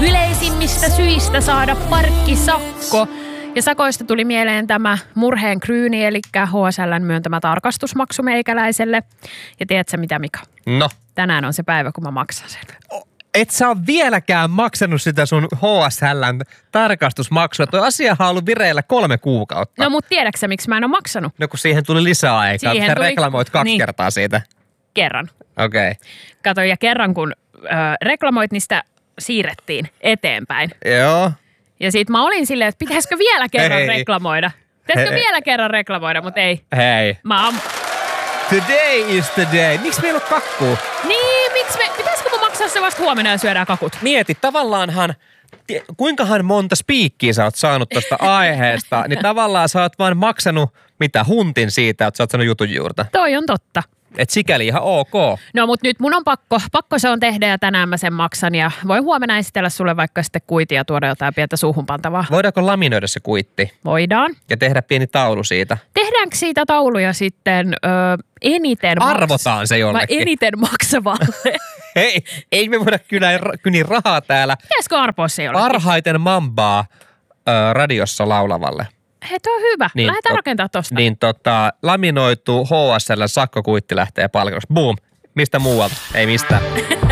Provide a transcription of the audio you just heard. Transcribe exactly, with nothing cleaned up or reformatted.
yleisimmistä syistä saada parkkisakko. Ja sakoista tuli mieleen tämä murheen kryyni, eli H S L:n myöntämä tarkastusmaksu meikäläiselle. Ja tiedätkö mitä, Mika? No. Tänään on se päivä, kun mä maksan sen. Et sä ole vieläkään maksanut sitä sun H S L:n tarkastusmaksua. Tuo asiahan on ollut vireillä kolme kuukautta. No mut tiedätkö miksi mä en ole maksanut? No kun siihen tuli lisää aikaa. Siihen Sä tuli... reklamoit kaksi niin. kertaa siitä. Kerran. Okei. Okay. Kato, ja kerran kun ö, reklamoit, niin sitä siirrettiin eteenpäin. Joo. Ja sit mä olin silleen, että pitäisikö vielä kerran Hei. reklamoida. Pitäisikö Hei. vielä kerran reklamoida, mutta ei. Hei. Mä am... Today is the day. Miksi meillä on kakkuu? Niin, miksi me... Pitäisikö mä maksaa se vasta huomenna ja syödään kakut? Mieti, tavallaanhan, kuinkahan monta spiikkiä sä oot saanut tosta aiheesta, niin tavallaan sä oot vaan maksanut mitä huntin siitä, että sä oot saanut jutun juurta. Toi on totta. Et sikäli ihan ok. No mut nyt mun on pakko, pakko se on tehdä ja tänään mä sen maksan ja voin huomenna esitellä sulle vaikka sitten kuitia ja tuoda jotain pientä suuhun pantavaa. Voidaanko laminoida se kuitti? Voidaan. Ja tehdä pieni taulu siitä? Tehdäänkö siitä tauluja sitten ö, eniten... Arvotaan se jollekin. Vai eniten maksavalle? Hei, ei me voida kyllä kyni rahaa täällä. Pitäisikö arpoa se jollekin? Parhaiten mambaa ö, radiossa laulavalle. Hei, toi on hyvä. Niin, Lähdetään tot- rakentamaan tosta. Niin tota, laminoitu H S L sakkokuitti lähtee palvelusta. Boom. Mistä muualta? Ei mistään.